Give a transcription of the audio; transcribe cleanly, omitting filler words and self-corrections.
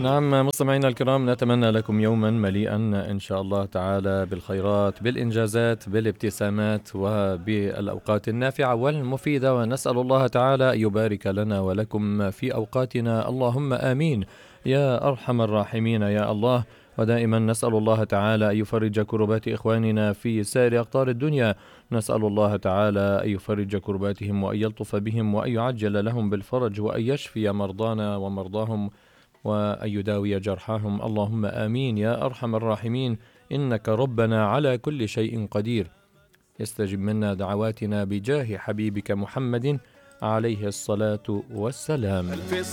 نعم مستمعينا الكرام، نتمنى لكم يوما مليئا إن شاء الله تعالى بالخيرات، بالإنجازات، بالابتسامات، وبالأوقات النافعة والمفيدة، ونسأل الله تعالى أن يبارك لنا ولكم في أوقاتنا، اللهم آمين يا أرحم الراحمين يا الله. ودائما نسأل الله تعالى أن يفرج كربات إخواننا في سائر أقطار الدنيا، نسأل الله تعالى أن يفرج كرباتهم وأن يلطف بهم وأن يعجل لهم بالفرج وأن يشفي مرضانا ومرضاهم وأن يداوي جرحاهم، اللهم آمين يا أرحم الراحمين، إنك ربنا على كل شيء قدير. استجب منا دعواتنا بجاه حبيبك محمد عليه الصلاة والسلام.